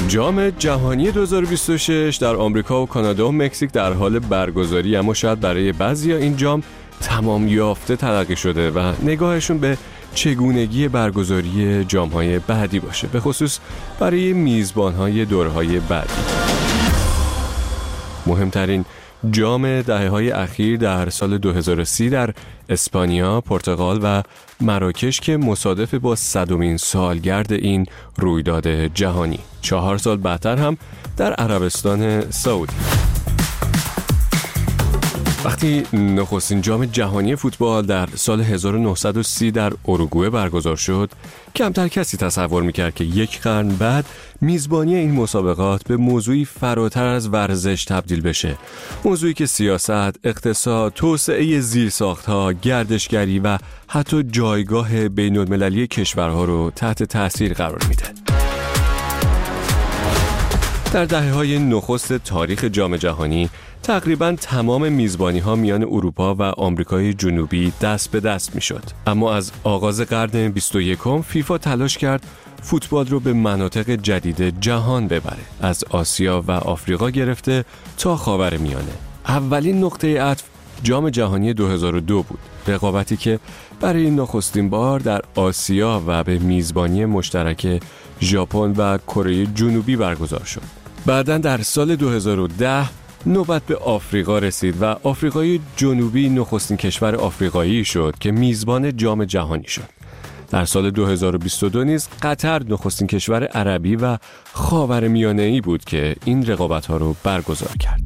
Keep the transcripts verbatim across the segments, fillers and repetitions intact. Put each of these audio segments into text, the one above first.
جام جهانی دو هزار و بیست و شش در آمریکا و کانادا و مکزیک در حال برگزاری، اما شاید برای بعضیا این جام تمام یافته تلقی شده و نگاهشون به چگونگی برگزاری جام‌های بعدی باشه، به خصوص برای میزبان‌های دورهای بعدی. مهمترین جام دهه‌های اخیر در سال دو هزار و سی در اسپانیا، پرتغال و مراکش که مصادف با صدمین سالگرد این رویداد جهانی. چهار سال بعدتر هم در عربستان سعودی. وقتی نخستین جام جهانی فوتبال در سال هزار و نهصد و سی در اروگوئه برگزار شد، کمتر کسی تصور میکرد که یک قرن بعد میزبانی این مسابقات به موضوعی فراتر از ورزش تبدیل بشه. موضوعی که سیاست، اقتصاد، توسعه زیرساخت‌ها، گردشگری و حتی جایگاه بین‌المللی کشورها رو تحت تاثیر قرار میده. در دهه‌های نخست تاریخ جام جهانی تقریباً تمام میزبانی‌ها میان اروپا و آمریکای جنوبی دست به دست میشد. اما از آغاز قرن بیست و یکم فیفا تلاش کرد فوتبال رو به مناطق جدید جهان ببره، از آسیا و آفریقا گرفته تا خاورمیانه. اولین نقطه عطف جام جهانی دو هزار و دو بود، رقابتی که برای نخستین بار در آسیا و به میزبانی مشترک ژاپن و کره جنوبی برگزار شد. بعداً در سال دو هزار و ده نوبت به آفریقا رسید و آفریقای جنوبی نخستین کشور آفریقایی شد که میزبان جام جهانی شد. در سال دو هزار و بیست و دو نیز قطر نخستین کشور عربی و خاورمیانه‌ای بود که این رقابت‌ها رو برگزار کرد.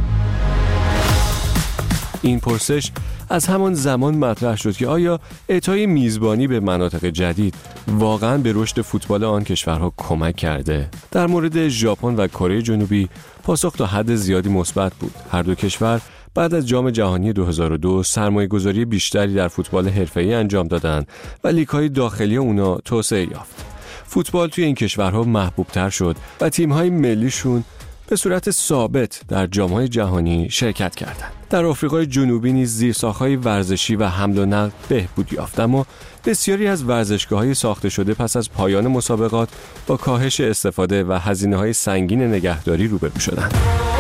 این پرسش از همان زمان مطرح شد که آیا اعطای میزبانی به مناطق جدید واقعاً به رشد فوتبال آن کشورها کمک کرده؟ در مورد ژاپن و کره جنوبی پاسخ تا حد زیادی مثبت بود. هر دو کشور بعد از جام جهانی دو هزار و دو سرمایه‌گذاری بیشتری در فوتبال حرفه‌ای انجام دادند و لیگ‌های داخلی اونا توسعه یافت. فوتبال توی این کشورها محبوب‌تر شد و تیم‌های ملیشون به صورت ثابت در جام‌های جهانی شرکت کردند. در آفریقای جنوبی نیز زیرساخت‌های ورزشی و حمل و نقل بهبود یافت، اما بسیاری از ورزشگاه‌های ساخته شده پس از پایان مسابقات با کاهش استفاده و هزینه‌های سنگین نگهداری روبرو شدند.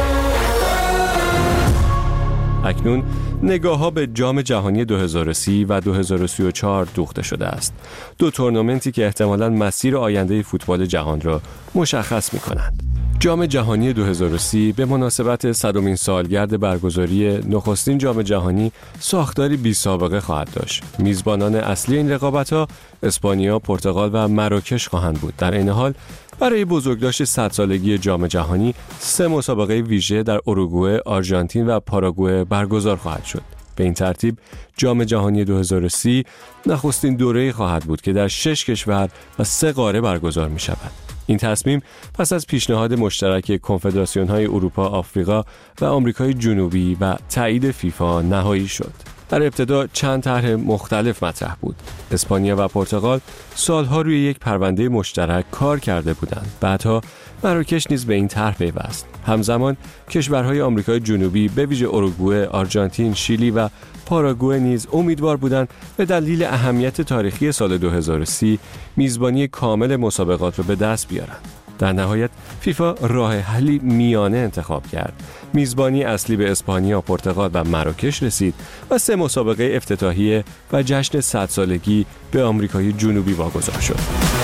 اکنون نگاه‌ها به جام جهانی دو هزار و سی و دو هزار و سی و چهار دوخته شده است. دو تورنمنتی که احتمالاً مسیر آینده فوتبال جهان را مشخص می‌کنند. جام جهانی دو هزار و سی به مناسبت صدمین سالگرد برگزاری نخستین جام جهانی ساختاری بی سابقه خواهد داشت. میزبانان اصلی این رقابت‌ها اسپانیا، پرتغال و مراکش خواهند بود. در این حال برای بزرگداشت صد سالگی جام جهانی سه مسابقه ویژه در اروگوئه، آرژانتین و پاراگوئه برگزار خواهد شد. به این ترتیب جام جهانی دو هزار و سی نخستین دوره‌ای خواهد بود که در شش کشور و سه قاره برگزار می شود. این تصمیم پس از پیشنهاد مشترک کنفدراسیون‌های اروپا، آفریقا و آمریکای جنوبی و تایید فیفا نهایی شد. در ابتدا چند طرح مختلف مطرح بود. اسپانیا و پرتغال سالها روی یک پرونده مشترک کار کرده بودند. بعدها مراکش نیز به این طرح پیوست. همزمان کشورهای آمریکای جنوبی به ویژه اروگوئه، آرژانتین، شیلی و پاراگوئه نیز امیدوار بودند به دلیل اهمیت تاریخی سال دو هزار و سی میزبانی کامل مسابقات را به دست بیارند. در نهایت فیفا راه حلی میانه انتخاب کرد. میزبانی اصلی به اسپانیا، پرتغال و مراکش رسید و سه مسابقه افتتاحیه و جشن صد سالگی به آمریکای جنوبی واگذار شد.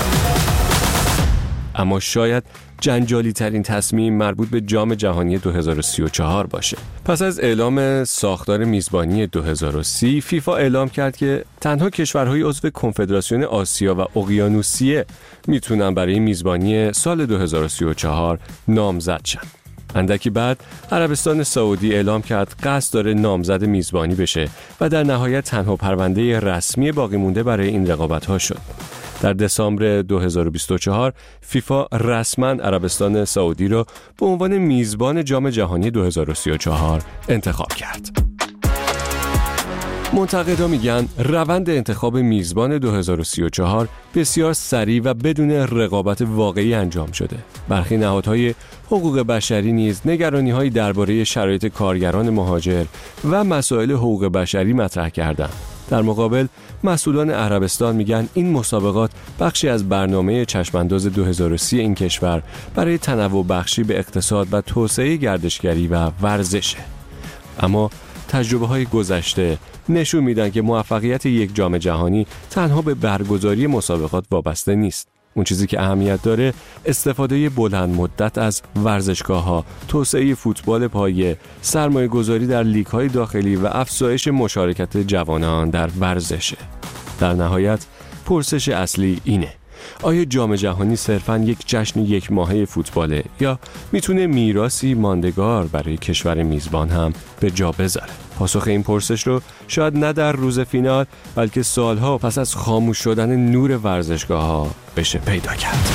اما شاید جنجالی ترین تصمیم مربوط به جام جهانی دو هزار و سی و چهار باشه. پس از اعلام ساختار میزبانی دو هزار و سی، فیفا اعلام کرد که تنها کشورهای عضو کنفدراسیون آسیا و اقیانوسیه میتونن برای میزبانی سال دو هزار و سی و چهار نامزد شن. اندکی بعد عربستان سعودی اعلام کرد قصد داره نامزد میزبانی بشه و در نهایت تنها پرونده رسمی باقی مونده برای این رقابت‌ها شد. در دسامبر دو هزار و بیست و چهار فیفا رسما عربستان سعودی را به عنوان میزبان جام جهانی دو هزار و سی و چهار انتخاب کرد. منتقدا میگن روند انتخاب میزبان دو هزار و سی و چهار بسیار سریع و بدون رقابت واقعی انجام شده. برخی نهادهای حقوق بشری نیز نگرانی‌هایی درباره شرایط کارگران مهاجر و مسائل حقوق بشری مطرح کردند. در مقابل مسئولان عربستان میگن این مسابقات بخشی از برنامه چشمانداز دو هزار و سی این کشور برای تنوع بخشی به اقتصاد و توسعه گردشگری و ورزشه. اما تجربه های گذشته نشون میدن که موفقیت یک جام جهانی تنها به برگزاری مسابقات وابسته نیست. اون چیزی که اهمیت داره استفاده بلند مدت از ورزشگاه‌ها، توسعه فوتبال پایه، سرمایه‌گذاری در لیگ‌های داخلی و افزایش مشارکت جوانان در ورزشه. در نهایت پرسش اصلی اینه: آیا جام جهانی صرفاً یک جشن یک ماهه فوتباله یا میتونه میراثی ماندگار برای کشور میزبان هم به جا بذاره؟ پاسخ این پرسش رو شاید نه در روز فینال بلکه سالها پس از خاموش شدن نور ورزشگاه‌ها بشه پیدا کرد.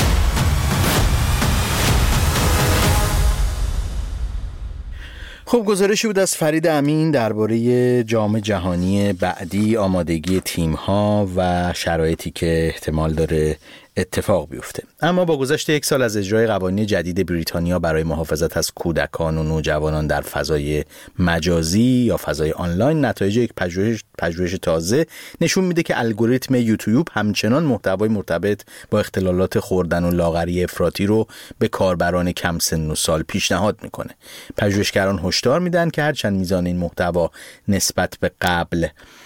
خب گزارشی بود از فرید امین درباره جام جهانی بعدی، آمادگی تیم‌ها و شرایطی که احتمال داره اتفاق بیفته. اما با گذشت یک سال از اجرای قوانین جدید بریتانیا برای محافظت از کودکان و نوجوانان در فضای مجازی یا فضای آنلاین، نتایج یک پژوهش پژوهش تازه نشون میده که الگوریتم یوتیوب همچنان محتوای مرتبط با اختلالات خوردن و لاغری افراطی رو به کاربران کم سن و سال پیشنهاد میکنه. پژوهشگران هشدار میدن که هرچند میزان این محتوا نسبت به قبل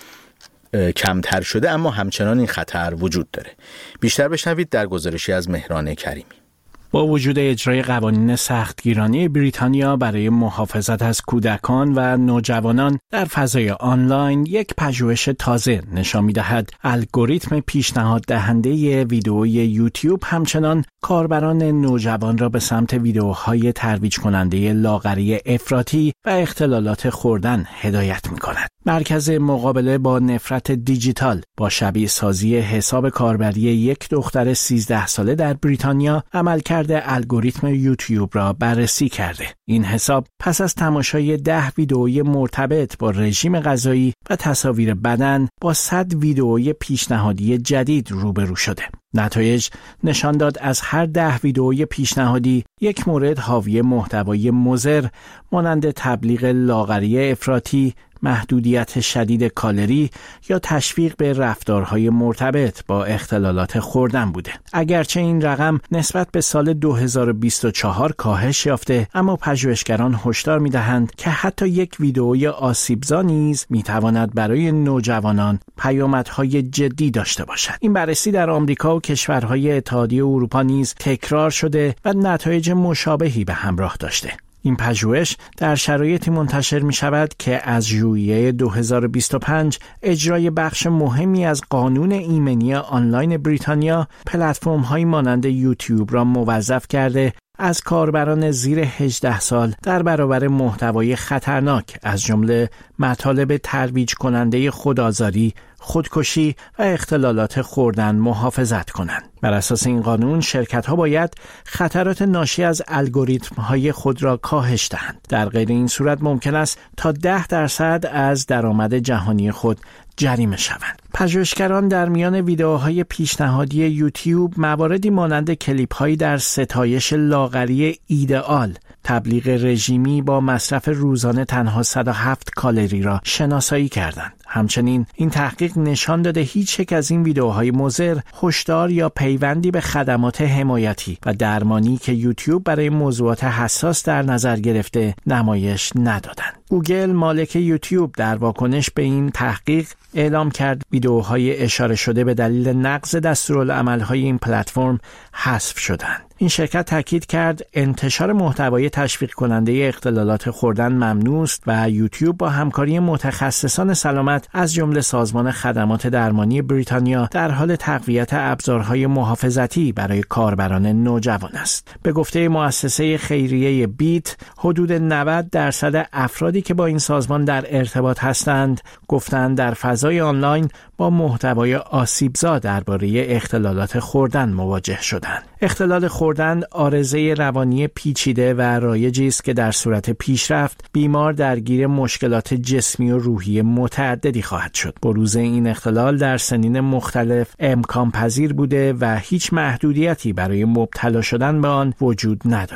کمتر شده، اما همچنان این خطر وجود داره. بیشتر بشنوید در گزارشی از مهران کریمی. با وجود اجرای قوانین سختگیرانه بریتانیا برای محافظت از کودکان و نوجوانان در فضای آنلاین، یک پژوهش تازه نشان می‌دهد الگوریتم پیشنهاد دهنده ویدئوی یوتیوب همچنان کاربران نوجوان را به سمت ویدئوهای ترویج کننده لاغری افراطی و اختلالات خوردن هدایت می‌کند. مرکز مقابله با نفرت دیجیتال با شبیه سازی حساب کاربری یک دختر سیزده ساله در بریتانیا عملکرد الگوریتم یوتیوب را بررسی کرده. این حساب پس از تماشای ده ویدئوی مرتبط با رژیم غذایی و تصاویر بدن با صد ویدئوی پیشنهادی جدید روبرو شده. نتایج نشان داد از هر ده ویدئوی پیشنهادی یک مورد حاوی محتوای مضر مانند تبلیغ لاغری افراطی، محدودیت شدید کالری یا تشویق به رفتارهای مرتبط با اختلالات خوردن بوده. اگرچه این رقم نسبت به سال دو هزار و بیست و چهار کاهش یافته، اما پژوهشگران هشدار می‌دهند که حتی یک ویدئوی آسیبزا نیز می‌تواند برای نوجوانان پیامدهای جدی داشته باشد. این بررسی در آمریکا و کشورهای اتحادیه اروپا نیز تکرار شده و نتایج مشابهی به همراه داشته. این پژوهش در شرایطی منتشر می شود که از ژوئیه دو هزار و بیست و پنج اجرای بخش مهمی از قانون ایمنی آنلاین بریتانیا پلتفرم‌های مانند یوتیوب را موظف کرده از کاربران زیر هجده سال در برابر محتوای خطرناک از جمله مطالب ترویج کننده خودآزاری، خودکشی و اختلالات خوردن محافظت کنند. بر اساس این قانون شرکت‌ها باید خطرات ناشی از الگوریتم‌های خود را کاهش دهند. در غیر این صورت ممکن است تا ده درصد از درآمد جهانی خود جریمه شوند. پژوهشگران در میان ویدئوهای پیشنهادی یوتیوب مواردی مانند کلیپ‌هایی در ستایش لاغری ایدئال، تبلیغ رژیمی با مصرف روزانه تنها صد و هفت کالری را شناسایی کردند. همچنین این تحقیق نشان داده هیچ یک از این ویدئوهای مضر هشدار یا پیوندی به خدمات حمایتی و درمانی که یوتیوب برای موضوعات حساس در نظر گرفته نمایش ندادند. گوگل مالک یوتیوب در واکنش به این تحقیق اعلام کرد ویدئوهای اشاره شده به دلیل نقض دستورالعمل‌های این پلتفرم حذف شدند. این شرکت تاکید کرد انتشار محتوای تشویق کننده اختلالات خوردن ممنوع است و یوتیوب با همکاری متخصصان سلامت از جمله سازمان خدمات درمانی بریتانیا در حال تقویت ابزارهای محافظتی برای کاربران نوجوان است. به گفته مؤسسه خیریه بیت، حدود نود درصد افرادی که با این سازمان در ارتباط هستند گفتند در فضای آنلاین با محتوای آسیبزا درباره اختلالات خوردن مواجه شدند. اختلال خوردن عارضه روانی پیچیده و رایجی است که در صورت پیشرفت بیمار درگیر مشکلات جسمی و روحی متعددی خواهد شد. بروز این اختلال در سنین مختلف امکان پذیر بوده و هیچ محدودیتی برای مبتلا شدن به آن وجود ندارد.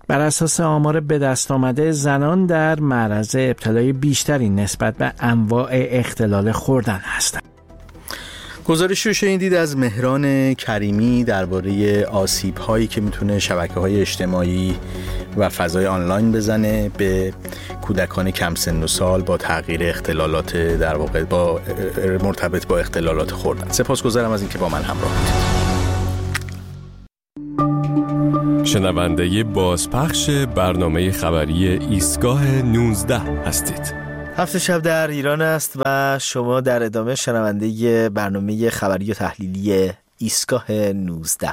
بر اساس آمار به دست آمده زنان در معرض ابتلای بیشتری نسبت به انواع اختلال خوردن هستند. گزارش رو شنیدید از مهران کریمی درباره آسیب‌هایی که میتونه شبکه‌های اجتماعی و فضای آنلاین بزنه به کودکان کم سن و سال با تغییر اختلالات در واقع با مرتبط با اختلالات خوردن. سپاسگزارم از اینکه با من همراه بودید. شنونده بازپخش برنامه خبری ایستگاه نوزده هستید. هفت شب در ایران است و شما در ادامه شنونده برنامه خبری و تحلیلی ایستگاه نوزده.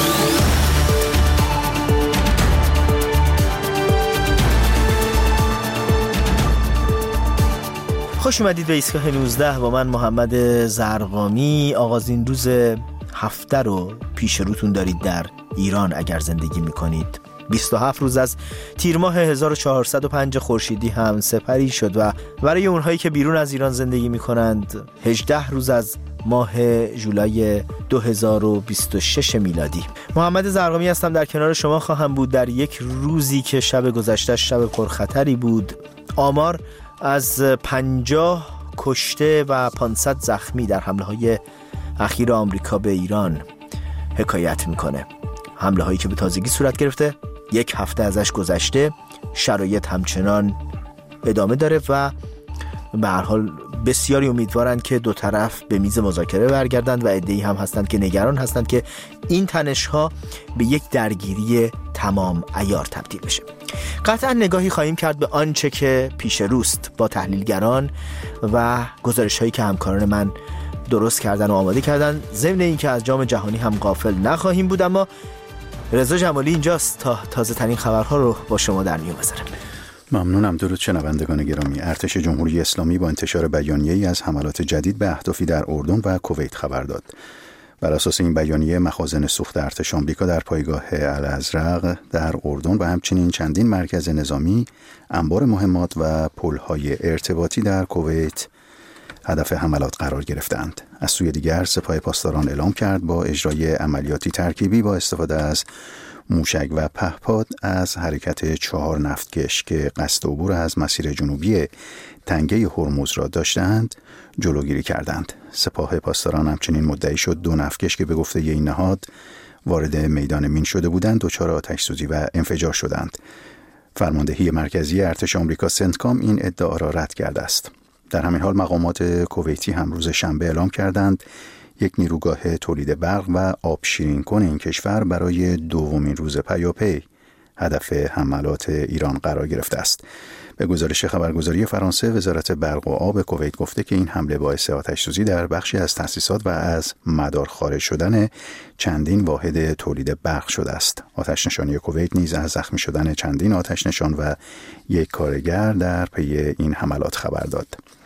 خوش اومدید به ایستگاه نوزده با من محمد زرقامی. آغازین روز هفته رو پیش روتون دارید در ایران اگر زندگی میکنید. بیست و هفت روز از تیر ماه هزار و چهارصد و پنج خورشیدی هم سپری شد و برای اونهایی که بیرون از ایران زندگی میکنند هجده روز از ماه ژولای دو هزار و بیست و شش میلادی. محمد زرقامی هستم، در کنار شما خواهم بود در یک روزی که شب گذشته شب پرخطری بود. آمار از پنجاه کشته و پانصد زخمی در حمله های اخیر آمریکا به ایران حکایت میکنه. حمله هایی که به تازگی صورت گرفته، یک هفته ازش گذشته، شرایط همچنان ادامه داره و به هر حال بسیاری امیدوارند که دو طرف به میز مذاکره برگردند و عده‌ای هم هستند که نگران هستند که این تنش‌ها به یک درگیری تمام عیار تبدیل بشه. قطعا نگاهی خواهیم کرد به آنچه که پیش روست با تحلیلگران و گزارش‌هایی که همکاران من درست کردن و آماده کردن. ضمن این که از جام جهانی هم غافل نخواهیم بود، اما رضا جمالی اینجاست تا تازه ترین خبرها رو با شما در میون بذاره. ممنونم. درود شنوندگان گرامی. ارتش جمهوری اسلامی با انتشار بیانیه‌ای از حملات جدید به اهدافی در اردن و کویت خبر داد. بر اساس این بیانیه مخازن سوخت ارتش آمریکا در پایگاه الازرق در اردن و همچنین چندین مرکز نظامی، انبار مهمات و پل‌های ارتباطی در کویت هدف حملات قرار گرفتند. از سوی دیگر سپاه پاسداران اعلام کرد با اجرای عملیاتی ترکیبی با استفاده از موشک و پهپاد از حرکت چهار نفتکش که قصد عبور از مسیر جنوبی تنگه هرمز را داشتند جلوگیری کردند. سپاه پاسداران همچنین مدعی شد دو نفتکش که به گفته این نهاد وارد میدان مین شده بودند دچار آتش سوزی و انفجار شدند. فرماندهی مرکزی ارتش آمریکا سنتکام این ادعا را رد کرده است. در همین حال مقامات کویتی هم روز شنبه اعلام کردند یک نیروگاه تولید برق و آب شیرین کن این کشور برای دومین روز پیاپی هدف حملات ایران قرار گرفته است. به گزارش خبرگزاری فرانسه، وزارت برق و آب کویت گفته که این حمله باعث آتش سوزی در بخشی از تأسیسات و از مدار خارج شدن چندین واحد تولید برق شده است. آتش نشانی کویت نیز از زخمی شدن چندین آتش نشان و یک کارگر در پی این حملات خبر داد.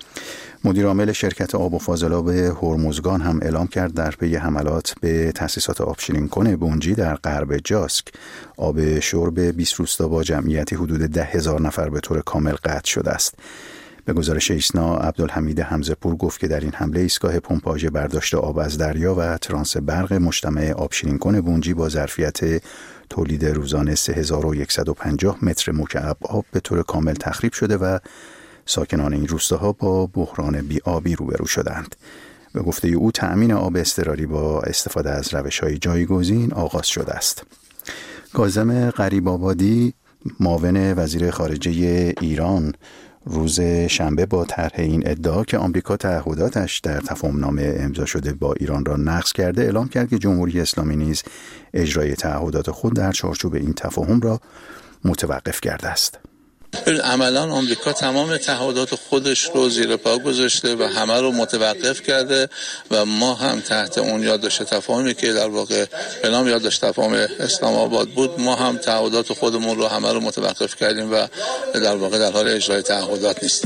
مدیر عامل شرکت آب و فاضلاب هرمزگان هم اعلام کرد در پی حملات به تأسیسات آبشیرین کن بونجی در غرب جاسک آب شرب بیست روستا با جمعیتی حدود ده هزار نفر به طور کامل قطع شده است. به گزارش ایسنا، عبدالحمید حمزه‌پور گفت که در این حمله ایستگاه پمپاژ برداشت آب از دریا و ترانس برق مجتمع آبشیرین کن بونجی با ظرفیت تولید روزانه سه هزار و صد و پنجاه متر مکعب آب به طور کامل تخریب شده و ساکنان این روستاها با بحران بی‌آبی روبرو شدند. به گفته او تأمین آب اضطراری با استفاده از روش‌های جایگزین آغاز شده است. کاظم غریب‌آبادی معاون وزیر خارجه ایران روز شنبه با طرح این ادعا که آمریکا تعهداتش در تفاهم‌نامه امضا شده با ایران را نقض کرده اعلام کرد که جمهوری اسلامی نیز اجرای تعهدات خود در چارچوب این تفاهم را متوقف کرده است. عملاً آمریکا تمام تعهدات خودش رو زیر پا گذاشته و همه رو متوقف کرده و ما هم تحت اون یادداشت تفاهمی که در واقع به نام یادداشت تفاهم اسلام آباد بود، ما هم تعهدات خودمون رو همه رو متوقف کردیم و در واقع در حال اجرای تعهدات نیستیم.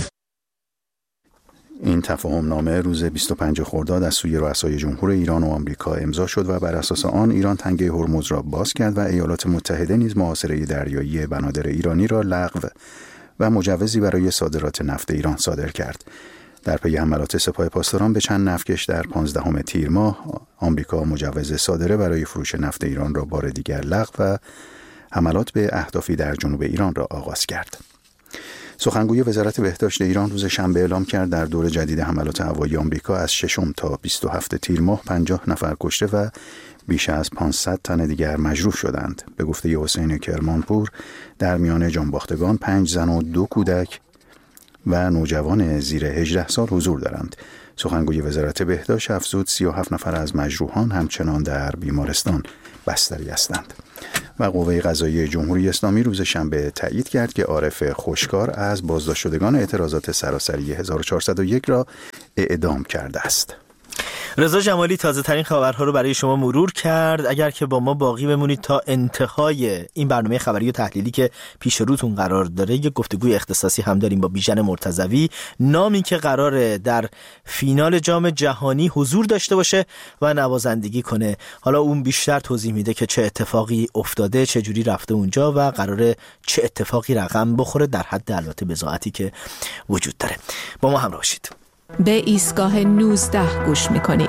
این تفاهم نامه روز بیست و پنجم خرداد از سوی رؤسای جمهور ایران و آمریکا امضا شد و بر اساس آن ایران تنگه هرمز را باز کرد و ایالات متحده نیز محاصره دریایی بنادر ایرانی را لغو و مجوزی برای صادرات نفت ایران صادر کرد. در پی حملات سپاه پاسداران به چند نفتکش در پانزدهم تیر ماه، آمریکا مجوز صادره برای فروش نفت ایران را بار دیگر لغو و حملات به اهدافی در جنوب ایران را آغاز کرد. سخنگوی وزارت بهداشت ایران روز شنبه اعلام کرد در دور جدید حملات هوایی آمریکا از ششم تا بیست و هفتم تیر ماه پنجاه نفر کشته و بیش از پانصد تن دیگر مجروح شدند. به گفته حسین کرمانپور، در میان جانباختگان پنج زن و دو کودک و نوجوان زیر هجده سال حضور دارند. سخنگوی وزارت بهداشت افزود سی و هفت نفر از مجروحان همچنان در بیمارستان بستری هستند. و قوه قضاییه جمهوری اسلامی روز شنبه تایید کرد که عارف خوشکار از بازداشت شدگان اعتراضات سراسری هزار و چهارصد و یک را اعدام کرده است. رضا جمالی تازه ترین خبرها رو برای شما مرور کرد. اگر که با ما باقی بمونید تا انتهای این برنامه خبری و تحلیلی که پیش روتون قرار داره، یک گفتگوی اختصاصی هم داریم با بیژن مرتضوی، نامی که قراره در فینال جام جهانی حضور داشته باشه و نوازندگی کنه. حالا اون بیشتر توضیح میده که چه اتفاقی افتاده، چه جوری رفته اونجا و قراره چه اتفاقی رقم بخوره، در حد البته بضاعتی که وجود داره. با ما همراه باشید. به ایستگاه نوزده گوش میکنید.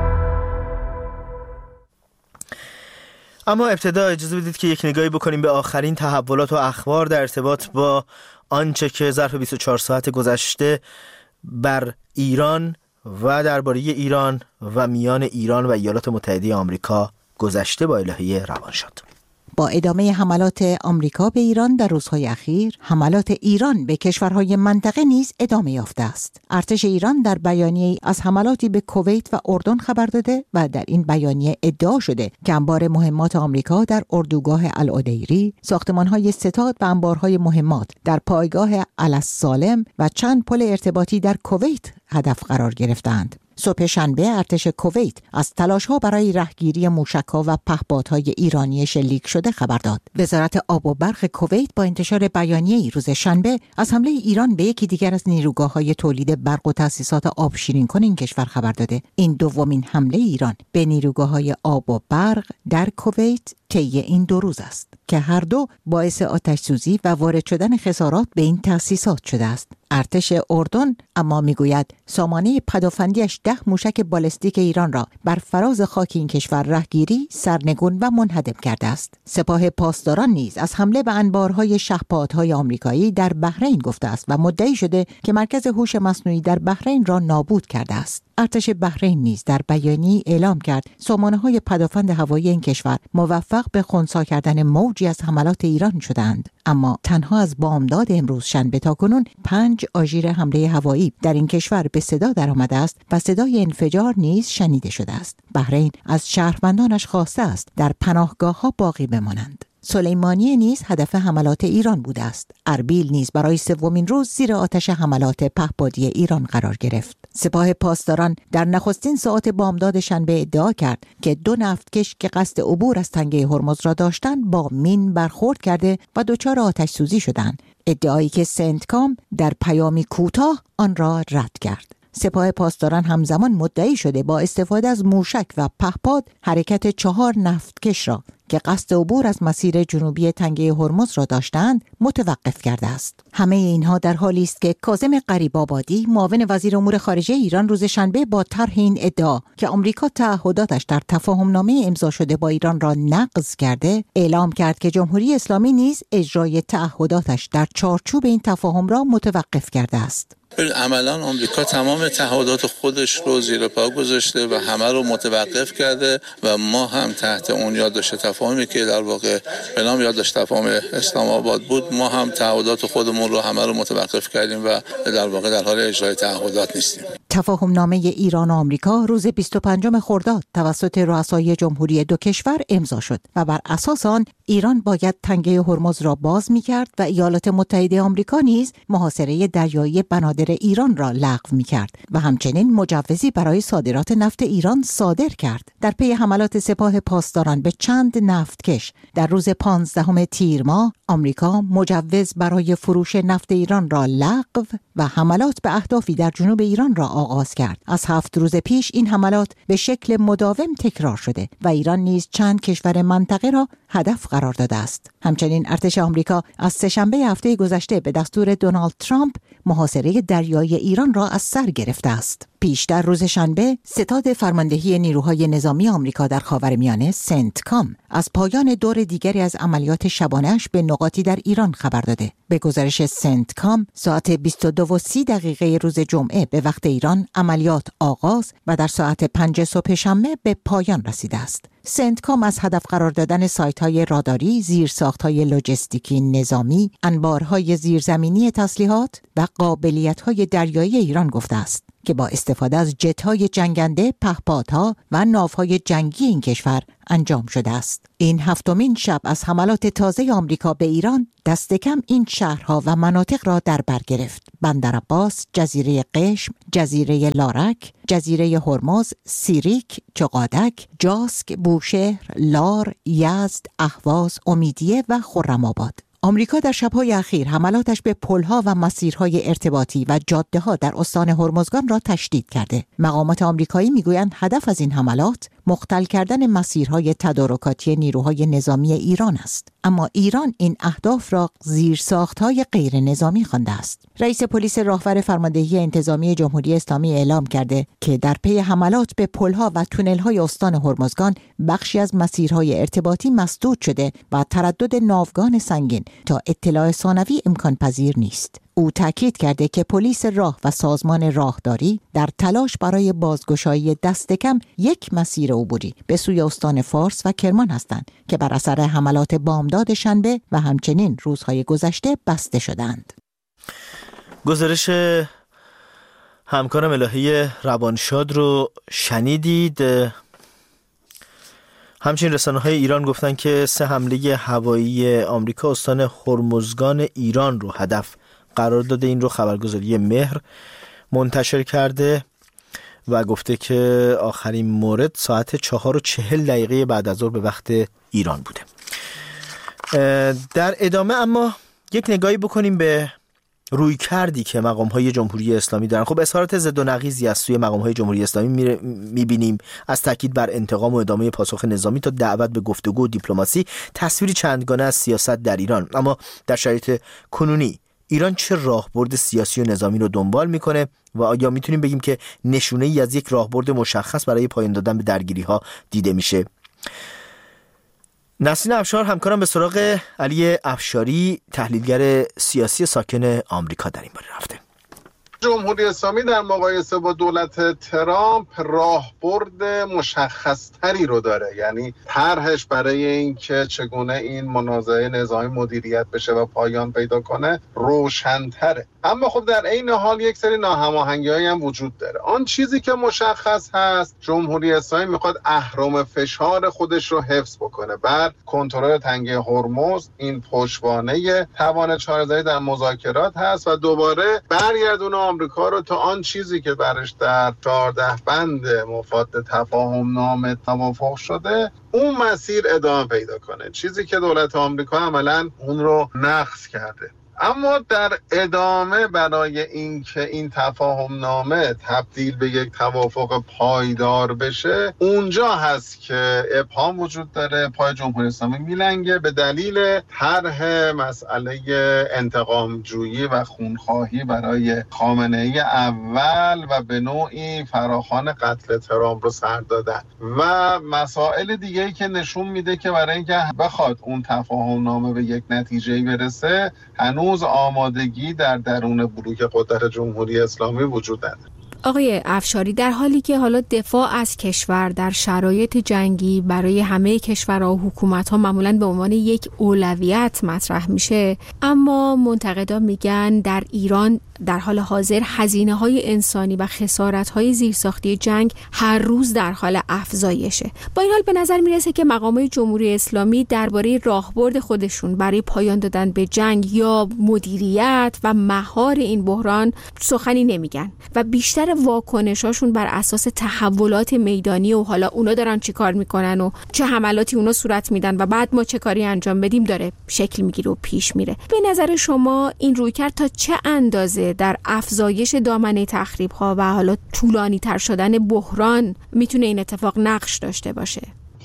اما ابتدا اجازه بدید که یک نگاهی بکنیم به آخرین تحولات و اخبار در ارتباط با آنچه که ظرف بیست و چهار ساعت گذشته بر ایران و درباره ایران و میان ایران و ایالات متحده آمریکا گذشته با الهه روان شد. با ادامه حملات آمریکا به ایران در روزهای اخیر، حملات ایران به کشورهای منطقه نیز ادامه یافته است. ارتش ایران در بیانیه‌ای از حملاتی به کویت و اردن خبر داده و در این بیانیه ادعا شده که انبار مهمات آمریکا در اردوگاه العدیری، ساختمان‌های ستاد و انبارهای مهمات در پایگاه السالم و چند پل ارتباطی در کویت هدف قرار گرفتند. صبح شنبه ارتش کویت از تلاش‌ها برای رهگیری موشک‌ها و پهپادهای ایرانی شلیک شده خبر داد. وزارت آب و برق کویت با انتشار بیانیه‌ای روز شنبه از حمله ایران به یکی دیگر از نیروگاه‌های تولید برق و تأسیسات آب شیرین کن این کشور خبر داده. این دومین حمله ایران به نیروگاه‌های آب و برق در کویت طی این دو روز است که هر دو باعث آتش‌سوزی و وارد شدن خسارات به این تأسیسات شده است. ارتش اردن اما میگوید سامانه پدافندیش ده موشک بالستیک ایران را بر فراز خاک این کشور رهگیری، سرنگون و منهدم کرده است. سپاه پاسداران نیز از حمله به انبارهای شهپادهای آمریکایی در بحرین گفته است و مدعی شده که مرکز هوش مصنوعی در بحرین را نابود کرده است. ارتش بحرین نیز در بیانیه‌ای اعلام کرد سامانه‌های پدافند هوایی این کشور موفق به خنثی کردن موجی از حملات ایران شدند، اما تنها از بامداد امروز شنبه تا کنون پنج آژیر حمله هوایی در این کشور به صدا درآمده است و صدای انفجار نیز شنیده شده است. بحرین از شهروندانش خواسته است در پناهگاه‌ها باقی بمانند. سلیمانیه نیز هدف حملات ایران بوده است. اربیل نیز برای سومین روز زیر آتش حملات پهپادی ایران قرار گرفت. سپاه پاسداران در نخستین ساعات بامداد شنبه ادعا کرد که دو نفتکش که قصد عبور از تنگه هرمز را داشتند با مین برخورد کرده و دچار آتش سوزی شدند. ادعایی که سنتکام در پیامی کوتاه آن را رد کرد. سپاه پاسداران همزمان مدعی شده با استفاده از موشک و پهپاد حرکت چهار نفتکش را که قصد عبور از مسیر جنوبی تنگه هرمز را داشتند متوقف کرده است. همه اینها در حالی است که کاظم غریب‌آبادی معاون وزیر امور خارجه ایران روز شنبه با طرح این ادعا که آمریکا تعهداتش در تفاهمنامه امضا شده با ایران را نقض کرده، اعلام کرد که جمهوری اسلامی نیز اجرای تعهداتش در چارچوب این تفاهم را متوقف کرده است. عملاً آمریکا تمام تعهدات خودش رو زیر پا گذاشته و همه رو متوقف کرده و ما هم تحت اون یادداشت تفاهمی که در واقع به نام یادداشت تفاهم اسلام آباد بود، ما هم تعهدات خودمون رو همه رو متوقف کردیم و در واقع در حال اجرای تعهدات نیستیم. تفاهم نامه ایران و آمریکا روز بیست و پنجم خرداد توسط رؤسای جمهوری دو کشور امضا شد و بر اساس آن ایران باید تنگه هرمز را باز می‌کرد و ایالات متحده آمریکا نیز محاصره دریایی بنادر ایران را لغو می‌کرد و همچنین مجوزی برای صادرات نفت ایران صادر کرد. در پی حملات سپاه پاسداران به چند نفتکش در روز پانزدهم تیر ماه، آمریکا مجوز برای فروش نفت ایران را لغو و حملات به اهدافی در جنوب ایران را آغاز کرد. از هفت روز پیش این حملات به شکل مداوم تکرار شده و ایران نیز چند کشور منطقه را هدف قرار داده است. همچنین ارتش آمریکا از سه‌شنبه هفته گذشته به دستور دونالد ترامپ محاصره دریایی ایران را از سر گرفته است. پیشتر روز شنبه ستاد فرماندهی نیروهای نظامی آمریکا در خاورمیانه سنتکام از پایان دور دیگری از عملیات شبانه‌اش به نقاطی در ایران خبر داده. به گزارش سنتکام ساعت بیست و دو و سی دقیقه روز جمعه به وقت ایران عملیات آغاز و در ساعت پنج صبح شنبه به پایان رسیده است. سنتکام از هدف قرار دادن سایت‌های راداری، زیرساخت‌های لوجستیکی نظامی، انبارهای زیرزمینی تسلیحات و قابلیت‌های دریایی ایران گفته است که با استفاده از جت‌های جنگنده، پهپادها و ناوهای جنگی این کشور انجام شده است. این هفتمین شب از حملات تازه آمریکا به ایران دست کم این شهرها و مناطق را در بر گرفت: بندرعباس، جزیره قشم، جزیره لارک، جزیره هرمز، سیریک، چقادک، جاسک، بوشهر، لار، یزد، اهواز، امیدیه و خرم‌آباد. آمریکا در شب‌های اخیر حملاتش به پل‌ها و مسیرهای ارتباطی و جاده‌ها در استان هرمزگان را تشدید کرده. مقامات آمریکایی می‌گویند هدف از این حملات مختل کردن مسیرهای تدارکاتی نیروهای نظامی ایران است. اما ایران این اهداف را زیرساخت‌های غیر نظامی خوانده است. رئیس پلیس راهور فرماندهی انتظامی جمهوری اسلامی اعلام کرده که در پی حملات به پل‌ها و تونل‌های استان هرمزگان بخشی از مسیرهای ارتباطی مسدود شده و تردد ناوگان سنگین تا اطلاع ثانوی امکان پذیر نیست. او تاکید کرده که پلیس راه و سازمان راهداری در تلاش برای بازگشایی دست کم یک مسیر عبوری به سوی استان فارس و کرمان هستند که بر اثر حملات بامداد شنبه و همچنین روزهای گذشته بسته شدند. گزارش همکارم الهی روانشاد رو شنیدید. همچنین رسانه‌های ایران گفتن که سه حمله هوایی آمریکا استان هرمزگان ایران رو هدف قرار داده. این رو خبرگزاری مهر منتشر کرده و گفته که آخرین مورد ساعت چهار و چهل دقیقه بعد از ظهر به وقت ایران بوده. در ادامه اما یک نگاهی بکنیم به روی کردی که مقام‌های جمهوری اسلامی دارن. خب اظهارات ضد و نقیضی از سوی مقام‌های جمهوری اسلامی می‌بینیم، از تاکید بر انتقام و ادامه پاسخ نظامی تا دعوت به گفتگو و دیپلماسی، تصویری چندگانه از سیاست در ایران. اما در شرایط کنونی ایران چه راهبرد سیاسی و نظامی رو دنبال میکنه و آیا میتونیم بگیم که نشونه‌ای از یک راهبرد مشخص برای پایان دادن به درگیری‌ها دیده میشه؟ نسرین افشار همکارم به سراغ علی افشاری، تحلیلگر سیاسی ساکن آمریکا، در این باره رفته. جمهوری اسلامی در مقایسه با دولت ترامپ راهبرد مشخص‌تری رو داره، یعنی طرحش برای اینکه چگونه این منازعه نظامی مدیریت بشه و پایان پیدا کنه روشن‌تره. اما خب در عین حال یک سری ناهماهنگی‌هایی هم وجود داره. آن چیزی که مشخص هست، جمهوری اسلامی میخواد اهرم فشار خودش رو حفظ بکنه بر کنترل تنگه هرمز. این پشتوانه توان چاره‌زنی در مذاکرات هست و دوباره برگردونه آمریکا رو تا آن چیزی که برش در چهارده بند مفاد تفاهم نامه توافق شده اون مسیر ادامه پیدا کنه، چیزی که دولت آمریکا عملاً اون رو نقض کرده. اما در ادامه برای اینکه این تفاهم نامه تبدیل به یک توافق پایدار بشه، اونجا هست که ابهام وجود داره، پای جمهوری اسلامی میلنگه به دلیل طرح مسئله انتقام جویی و خونخواهی برای خامنه‌ای اول و به نوعی فراخوان قتل ترامپ رو سر دادن و مسائل دیگه‌ای که نشون میده که برای اینکه بخواد اون تفاهم نامه به یک نتیجه‌ای برسه هنوز آمادگی در درون بلوک قدرت جمهوری اسلامی وجود داره. آقای افشاری، در حالی که حالا دفاع از کشور در شرایط جنگی برای همه کشورها و حکومت‌ها معمولاً به عنوان یک اولویت مطرح میشه، اما منتقدان میگن در ایران در حال حاضر هزینه‌های انسانی و خسارت‌های زیرساختی جنگ هر روز در حال افزایشه. با این حال به نظر میرسه که مقامات جمهوری اسلامی درباره راهبرد خودشون برای پایان دادن به جنگ یا مدیریت و مهار این بحران سخنی نمیگن و بیشتر واکنشاشون بر اساس تحولات میدانی و حالا اونا دارن چی کار میکنن و چه حملاتی اونا صورت میدن و بعد ما چه کاری انجام بدیم داره شکل میگیره و پیش میره. به نظر شما این رویکرد تا چه اندازه در افزایش دامنه تخریب‌ها و حالا طولانی تر شدن بحران میتونه این اتفاق نقش داشته باشه؟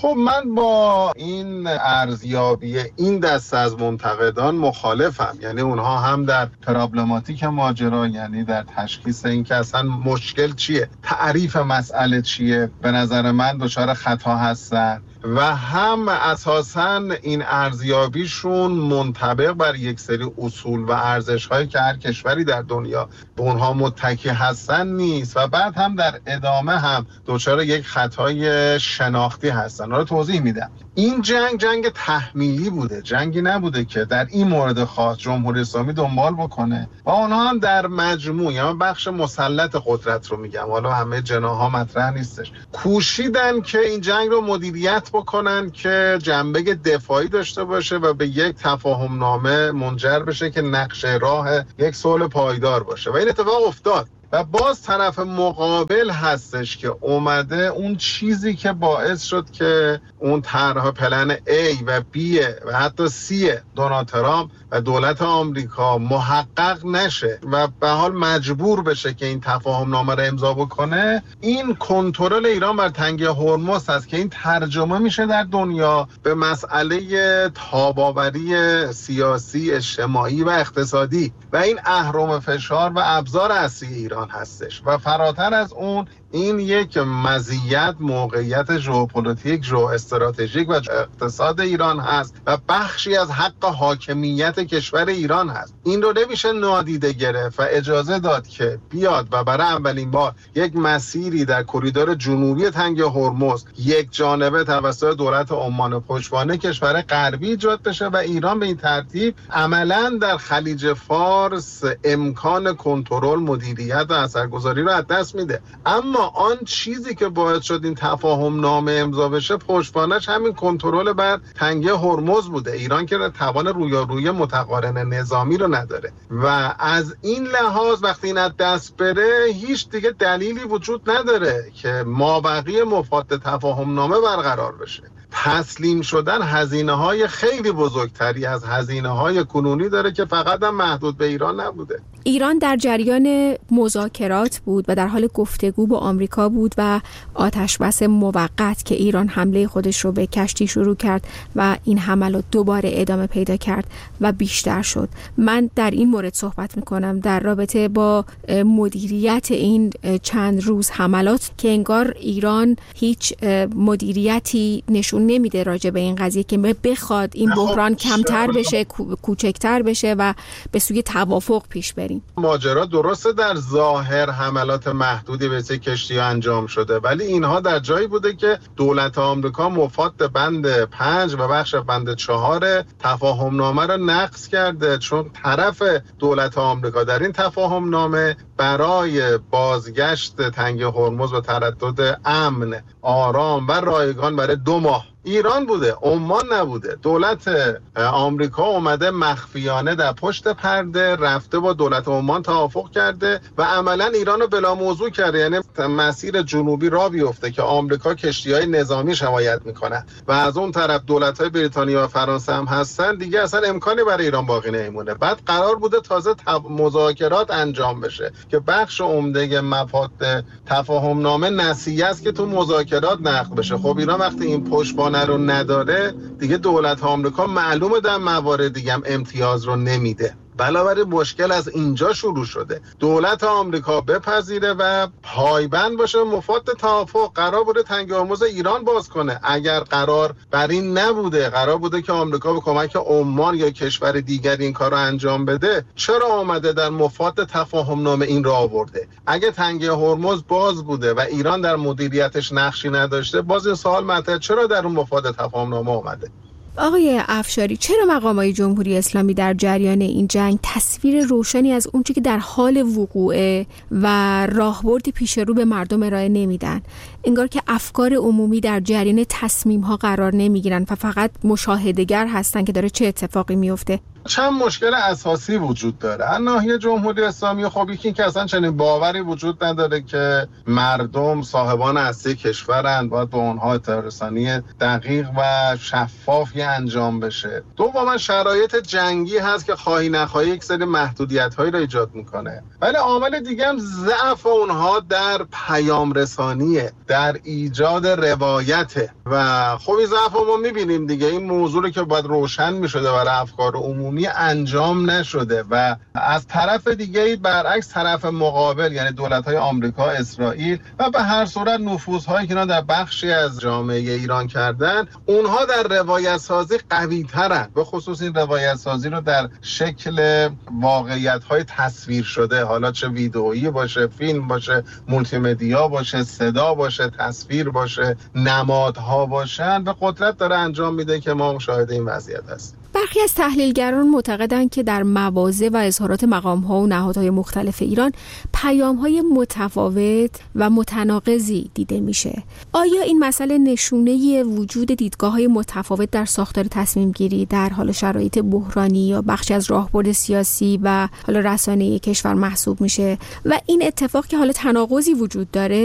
خب من با این ارزیابی این دسته از منتقدان مخالفم. یعنی اونها هم در پرابلماتیک ماجرا، یعنی در تشخیص این که اصلا مشکل چیه، تعریف مسئله چیه، به نظر من دچار خطا هستن و هم اساساً این ارزیابیشون منطبق بر یک سری اصول و ارزش‌هایی که هر کشوری در دنیا به اونها متکی هستن نیست و بعد هم در ادامه هم دچار یک خطای شناختی هستن. رو توضیح میدم. این جنگ جنگ تحمیلی بوده، جنگی نبوده که در این مورد خاص جمهوری اسلامی دنبال بکنه و اونها هم در مجموع، یا بخش مسلط قدرت رو میگم، حالا همه جناح‌ها مطرح نیستش، کوشیدن که این جنگ رو مدیریت بکنن که جنبه دفاعی داشته باشه و به یک تفاهم نامه منجر بشه که نقشه راه یک صلح پایدار باشه و این اتفاق افتاد. و باز طرف مقابل هستش که اومده اون چیزی که باعث شد که اون طرح پلن A و B و حتی C دونالد ترامپ و دولت آمریکا محقق نشه و به حال مجبور بشه که این تفاهم نامه رو امضا بکنه. این کنترل ایران بر تنگه هرمز هست که این ترجمه میشه در دنیا به مسئله تاباوری سیاسی، اجتماعی و اقتصادی و این اهرم فشار و ابزار اصلی ایران هستش و فراتر از اون این یک مزیت موقعیت ژئوپلیتیک، ژئواستراتژیک و اقتصاد ایران هست و بخشی از حق حاکمیت کشور ایران هست. این رو نمیشه نادیده گرفت و اجازه داد که بیاد و برای اولین بار یک مسیری در کریدور جنوبی تنگه هرمز یک جانبه توسط دولت عمان پشتوانه کشور غربی ایجاد بشه و ایران به این ترتیب عملاً در خلیج فارس امکان کنترل، مدیریت و اثرگذاری رو از دست میده. اما آن چیزی که باعث شد این تفاهم نامه امضا بشه پشتوانش همین کنترل بر تنگه هرمز بوده. ایران که توان رویارویی متقارن نظامی رو نداره و از این لحاظ وقتی این از دست بره هیچ دیگه دلیلی وجود نداره که مابقی مفاد تفاهم نامه برقرار بشه. تسلیم شدن هزینه‌های خیلی بزرگتری از هزینه‌های کنونی داره که فقط هم محدود به ایران نبوده. ایران در جریان مذاکرات بود و در حال گفتگو با آمریکا بود و آتشبس موقت که ایران حمله خودش رو به کشتی شروع کرد و این حملات دوباره ادامه پیدا کرد و بیشتر شد. من در این مورد صحبت میکنم در رابطه با مدیریت این چند روز حملات که انگار ایران هیچ مدیریتی نشون نمیده راجع به این قضیه که بخواد این بحران کمتر بشه، کوچکتر بشه و به سوی توافق پیش بریم. ماجرا درسته در ظاهر حملات محدودی به سه کشتی انجام شده، ولی اینها در جایی بوده که دولت آمریکا مفاد بند پنج و بخش بند چهار تفاهم نامه را نقض کرده، چون طرف دولت آمریکا در این تفاهم نامه برای بازگشت تنگه هرمز و تردد امن، آرام و رایگان برای دو ماه ایران بوده، عمان نبوده. دولت آمریکا اومده مخفیانه در پشت پرده رفته با دولت عمان توافق کرده و عملا ایران رو بلا موضوع کرده، یعنی مسیر جنوبی را بیفته که آمریکا کشتی‌های نظامی حمایت میکنه و از اون طرف دولت‌های بریتانیا و فرانسه هم هستن، دیگه اصلا امکانی برای ایران باقی نمیمونه. بعد قرار بوده تازه مذاکرات انجام بشه که بخش عمده مفاد تفاهم نامه نسیه است که تو مذاکرات نقض بشه. خب ایران وقتی این پشتوانه رو نداره دیگه دولت آمریکا معلومه در موارد دیگه هم امتیاز رو نمیده. بنابراین مشکل از اینجا شروع شده. دولت آمریکا بپذیره و پایبند باشه مفاد توافق. قرار بوده تنگه هرمز ایران باز کنه. اگر قرار بر این نبوده، قرار بوده که آمریکا به کمک عمان یا کشور دیگری این کار رو انجام بده، چرا آمده در مفاد تفاهم نامه این را آورده؟ اگه تنگه هرمز باز بوده و ایران در مدیریتش نقشی نداشته، باز این سوال مطرحه چرا در اون مفاد تفاهم نامه آمده؟ آقای افشاری، چرا مقامات جمهوری اسلامی در جریان این جنگ تصویر روشنی از اونچه که در حال وقوعه و راهبردی پیش رو به مردم ارائه نمیدن؟ انگار که افکار عمومی در جریان تصمیم‌ها قرار نمیگیرن و فقط مشاهده‌گر هستن که داره چه اتفاقی میفته. چند مشکل اساسی وجود داره. از ناحیه جمهوری اسلامی خب یکی که اصلا چنین باوری وجود نداره که مردم صاحبان اصلی کشورند، باید به اونها اطلاع رسانی دقیق و شفافی انجام بشه. دوما شرایط جنگی هست که خواهی نخواهی یک سری محدودیت‌هایی را ایجاد میکنه. ولی عامل دیگه هم ضعف اونها در پیام رسانیه، در ایجاد روایته و خب این ضعف ما میبینیم دیگه. این موضوعی که باید روشن میشده برای افکار عمومی انجام نشده و از طرف دیگه برعکس طرف مقابل یعنی دولت‌های آمریکا، اسرائیل و به هر صورت نفوذهایی که اینا در بخشی از جامعه ایران کردن، اونها در روایت سازی قوی ترن، به خصوص این روایت سازی رو در شکل واقعیت‌های تصویر شده، حالا چه ویدئویی باشه، فیلم باشه، مولتی مدیا باشه، صدا باشه، تصویر باشه، نمادها باشن، به قدرت داره انجام میده که ما مشاهده این وضعیت هستیم. برخی از تحلیلگران معتقدند که در مواضع و اظهارات مقام‌ها و نهادهای مختلف ایران پیام‌های متفاوت و متناقضی دیده میشه. آیا این مسئله نشونه وجود دیدگاه‌های متفاوت در ساختار تصمیم‌گیری در حال شرایط بحرانی یا بخشی از راهبرد سیاسی و حالا رسانه‌ای کشور محسوب میشه و این اتفاق که حالا تناقضی وجود داره